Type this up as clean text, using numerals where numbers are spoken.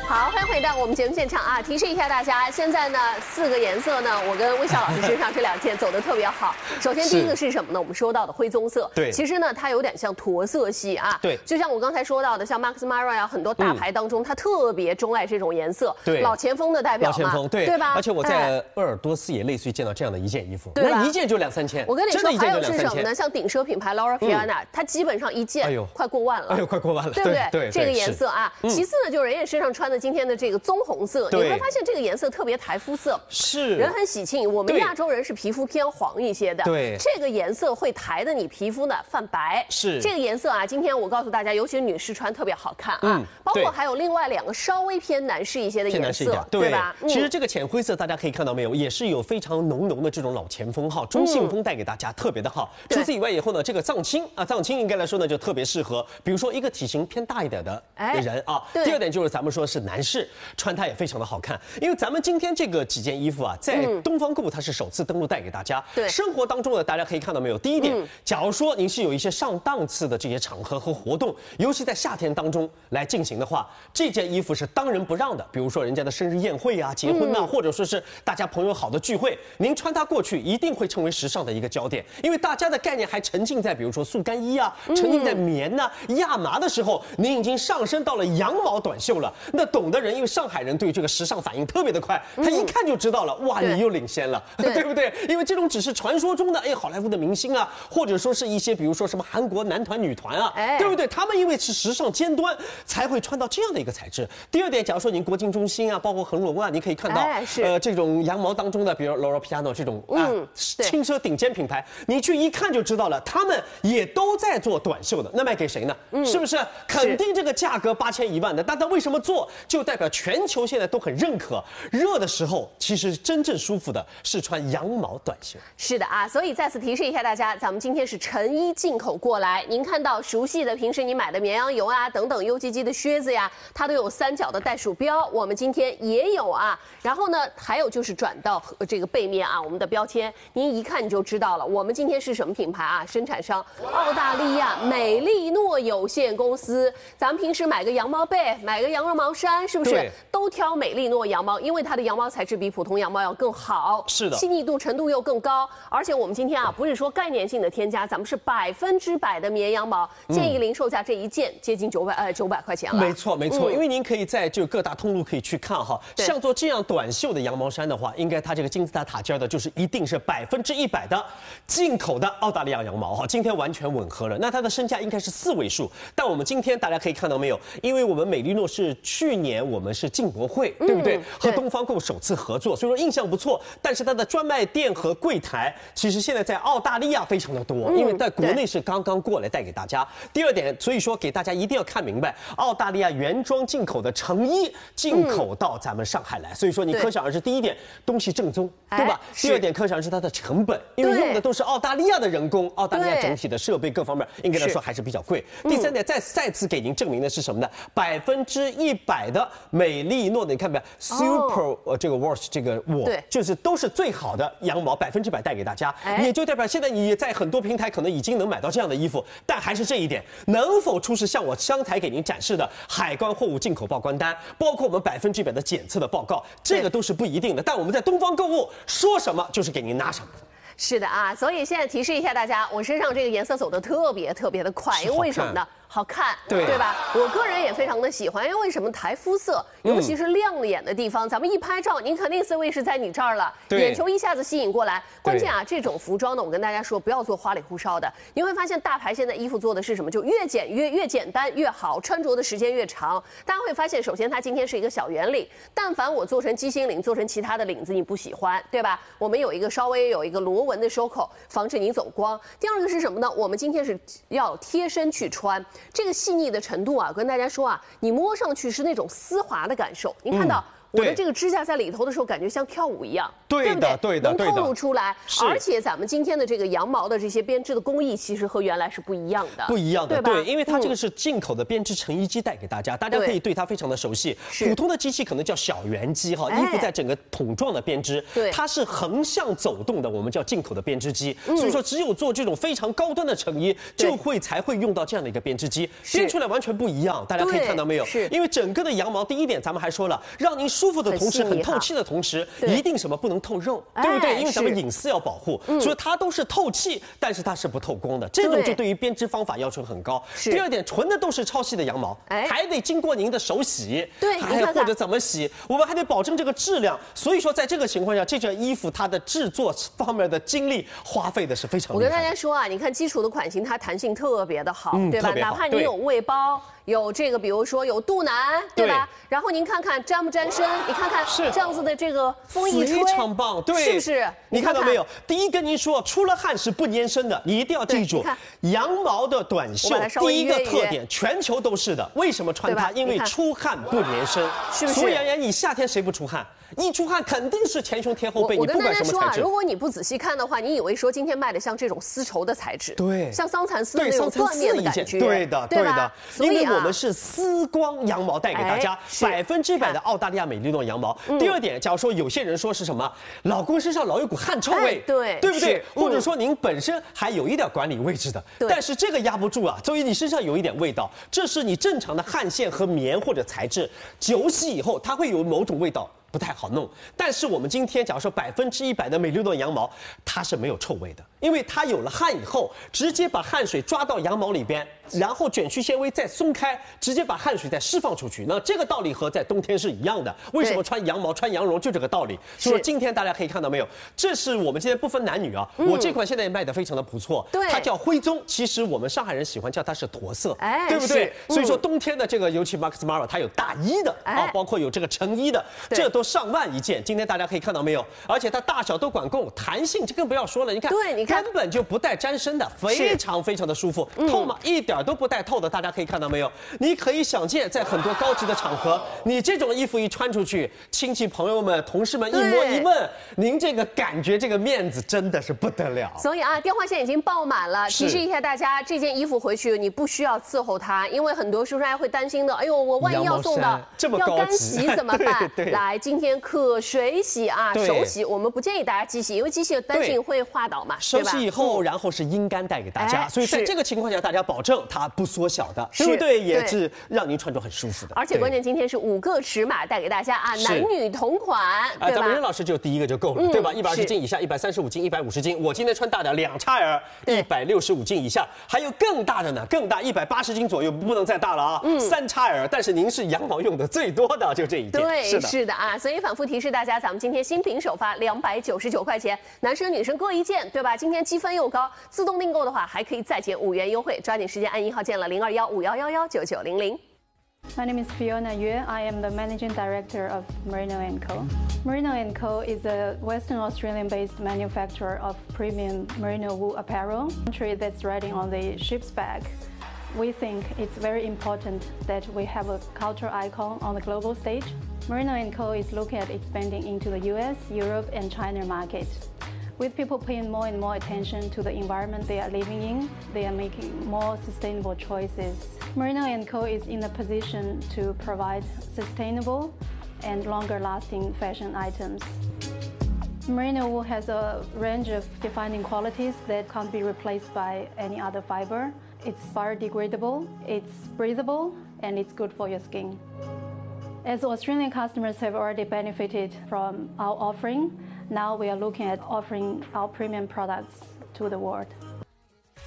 好，欢迎回到我们节目现场啊！提示一下大家，现在呢4个颜色呢，我跟魏晓老师身上这2件走得特别好。首先第一个是什么呢？我们说到的灰棕色， 对， 其实呢它有点像驼色系啊， 对， 就像我刚才说到的，像 Max Mara 啊，很多大牌当中，它特别钟爱这种颜色， 对， 老前锋的代表嘛， 老前锋，对吧？ 而且我在鄂尔多斯也类似于见到这样的一件衣服， 对吧？ 那一件就2-3千， 我跟你说，还有是什么呢？ 像顶奢品牌 Laura Piana，它基本上一件快过万了， 哎呦，快过万了， 对不对？ 对， 这个颜色啊。其次呢，就是人家身上穿的今天的这个棕红色，你会发现这个颜色特别台肤色， 是人很喜庆。我们亚洲人是皮肤偏黄一些的， 对， 这个颜色会抬的你皮肤呢泛白， 是这个颜色啊。今天我告诉大家，尤其是女士穿特别好看啊，包括还有另外2个稍微偏男士一些的颜色，对吧？ 其实这个浅灰色大家可以看到没有，也是有非常浓的这种老前锋哈，中性风带给大家特别的好。除此以外以后呢，这个藏青啊，藏青应该来说呢就特别适合，比如说一个体型偏大一点的人啊。第二点就是咱们说是男士穿它也非常的好看，因为咱们今天这个几件衣服啊，在东方购物它是首次登陆带给大家。对，生活当中呢，大家可以看到没有，第一点，假如说您是有一些上档次的这些场合和活动，尤其在夏天当中来进行的话，这件衣服是当仁不让的。比如说人家的生日宴会啊、结婚啊，或者说是大家朋友好的聚会，您穿它过去一定会成为时尚的一个焦点，因为大家的概念还沉浸在比如说速干衣啊，沉浸在棉呐、亚麻的时候，您已经上升到了羊毛短袖了。那懂的人，因为上海人对这个时尚反应特别的快，他一看就知道了，哇，你又领先了，对不对？因为这种只是传说中的好莱坞的明星啊，或者说是一些比如说什么韩国男团、女团啊，对不对？他们因为是时尚尖端，才会穿到这样的一个材质。第二点，假如说您国际中心啊，包括恒隆啊，你可以看到，这种羊毛当中的，比如 Laura Piana 这种轻奢顶尖品牌，你去一看就知道了，他们也都在做短袖的，那卖给谁呢？是不是？肯定这个价格8000、1万的，但他为什么做？就代表全球现在都很认可，热的时候其实真正舒服的是穿羊毛短袖。 是的啊，所以再次提示一下大家，咱们今天是成衣进口过来。您看到熟悉的平时你买的绵羊油啊等等 UGG 的靴子呀，它都有3角的袋鼠标，我们今天也有啊。然后呢，还有就是转到这个背面啊，我们的标签，您一看你就知道了。我们今天是什么品牌啊？生产商澳大利亚美利诺有限公司。咱们平时买个羊毛被，买个羊绒毛衫，是不是都挑美利诺羊毛？因为它的羊毛材质比普通羊毛要更好， 是的， 细腻度程度又更高。而且我们今天啊，不是说概念性的添加，咱们是100%的绵羊毛，建议零售价这一件接近900块钱了。 没错，因为您可以在就各大通路可以去看哈，像做这样短袖的羊毛衫的话，应该它这个金字塔塔尖的，就是一定是100%的进口的澳大利亚羊毛哈，今天完全吻合了。那它的身价应该是4位数，但我们今天大家可以看到没有，因为我们美利诺是去年我们是进博会，对不对？和东方购首次合作，所以说印象不错。但是它的专卖店和柜台，其实现在在澳大利亚非常的多，因为在国内是刚刚过来带给大家。第二点，所以说给大家一定要看明白，澳大利亚原装进口的成衣进口到咱们上海来，所以说你可想而知，第一点东西正宗，对吧？第二点可想而知它的成本，因为用的都是澳大利亚的人工，澳大利亚整体的设备各方面应该来说还是比较贵。第三点，再次给您证明的是什么呢？100%的美利诺的，你看没有 ？Super 这个 wash 这个就是都是最好的羊毛，100%带给大家，也就代表现在你在很多平台可能已经能买到这样的衣服，但还是这一点，能否出示像我商台给您展示的海关货物进口报关单，包括我们100%的检测的报告，这个都是不一定的。但我们在东方购物说什么就是给您拿什么。 是的啊，所以现在提示一下大家，我身上这个颜色走得特别的快，因为为什么呢？好看，对吧？我个人也非常的喜欢，因为为什么台肤色，尤其是亮眼的地方，咱们一拍照，您肯定思维是在你这儿了，眼球一下子吸引过来。关键啊，这种服装呢，我跟大家说，不要做花里胡哨的。你会发现大牌现在衣服做的是什么？就越简单越好，穿着的时间越长。大家会发现，首先它今天是一个小圆领，但凡我做成鸡心领，做成其他的领子，你不喜欢，对吧？我们有一个稍微有一个螺纹的收口，防止你走光。第二个是什么呢？我们今天是要贴身去穿。这个细腻的程度啊，跟大家说啊，你摸上去是那种丝滑的感受。你看到我的这个指甲在里头的时候，感觉像跳舞一样， 对的，对的， 能透露出来。而且咱们今天的这个羊毛的这些编织的工艺，其实和原来是不一样的， 不一样的， 对吧？ 对，因为它这个是进口的编织成衣机带给大家，大家可以对它非常的熟悉。普通的机器可能叫小圆机哈，衣服在整个筒状的编织， 对， 它是横向走动的，我们叫进口的编织机。所以说，只有做这种非常高端的成衣，才会用到这样的一个编织机，编出来完全不一样。大家可以看到没有？ 是， 因为整个的羊毛，第一点咱们还说了，让您舒服的同时，很透气的同时，一定什么不能透肉，对不对？因为咱们隐私要保护，所以它都是透气，但是它是不透光的。这种就对于编织方法要求很高。第二点，纯的都是超细的羊毛，还得经过您的手洗， 对， 或者怎么洗，我们还得保证这个质量。所以说，在这个情况下，这件衣服它的制作方面的精力花费的是非常厉害的。 我跟大家说啊，你看基础的款型，它弹性特别的好，对吧？哪怕你有胃包。有这个，比如说有肚腩，对吧？然后您看看沾不沾身？你看看这样子的这个风一吹， 非常棒，对， 是不是？ 你看到没有？第一跟您说，出了汗是不粘身的，你一定要记住。羊毛的短袖，第一个特点，全球都是的。为什么穿它？因为出汗不粘身， 是不是？ 所以你夏天谁不出汗？一出汗肯定是前胸贴后背，你不管什么材质。 我跟大家说啊，如果你不仔细看的话，你以为说今天卖的像这种丝绸的材质， 对， 像桑蚕丝的那种缎面的感觉， 对的，对的。 因为我们是丝光羊毛带给大家，100%的澳大利亚美利诺羊毛。第二点，假如说有些人说是什么，老公身上老有股汗臭味， 对不对？或者说您本身还有一点管理位置的，但是这个压不住啊，所以你身上有一点味道，这是你正常的汗腺和棉或者材质久洗以后，它会有某种味道。不太好弄，但是我们今天假如说100%的美利诺羊毛，它是没有臭味的，因为它有了汗以后，直接把汗水抓到羊毛里边，然后卷曲纤维再松开，直接把汗水再释放出去。那这个道理和在冬天是一样的。为什么穿羊毛、穿羊绒就这个道理？所以说今天大家可以看到没有，这是我们今天不分男女啊，我这款现在也卖得非常的不错，它叫灰棕，其实我们上海人喜欢叫它是驼色，对不对？所以说冬天的这个，尤其 Max Mara 它有大衣的啊，包括有这个成衣的，这都上万一件。今天大家可以看到没有？而且它大小都管够，弹性这更不要说了。你看， 对，你看根本就不带沾身的，非常的舒服。透吗？一点都不带透的。大家可以看到没有？你可以想见，在很多高级的场合，你这种衣服一穿出去，亲戚朋友们、同事们一摸一问，您这个感觉，这个面子真的是不得了。 所以啊，电话线已经爆满了。提示一下大家，这件衣服回去你不需要伺候它，因为很多叔叔阿姨会担心的。哎呦，我万一要送的要干洗怎么办？来，今天可水洗啊，手洗，我们不建议大家机洗，因为机洗担心会滑倒嘛。 手洗以后，然后是阴干带给大家，所以在这个情况下，大家保证它不缩小的，对不对？也是让您穿着很舒服的。 而且关键今天是5个尺码带给大家啊，男女同款，对吧？ 咱们任老师就第一个就够了，对吧？120斤以下、135斤、150斤，我今天穿大的2XL，165斤以下，还有更大的呢，更大180斤左右，不能再大了啊，3XL。但是您是羊毛用的最多的，就这一件。 对，是的啊，所以反复提示大家，咱们今天新品首发299块钱，男生女生各一件，对吧？今天积分又高，自动订购的话还可以再减5元优惠，抓紧时间按1号键了，02151119900。 My name is Fiona Yue. I am the Managing Director of Merino & Co. Merino & Co. is a Western Australian-based manufacturer of premium merino wool apparel. Country that's riding on the ship's back. We think it's very important that we have a cultural icon on the global stage. Merino & Co. is looking at expanding into the US, Europe, and China market. With people paying more and more attention to the environment they are living in, they are making more sustainable choices. Merino & Co. is in a position to provide sustainable and longer-lasting fashion items. Merino wool has a range of defining qualities that can't be replaced by any other fiber. It's biodegradable, it's breathable, and it's good for your skin. As Australian customers have already benefited from our offering, now we are looking at offering our premium products to the world.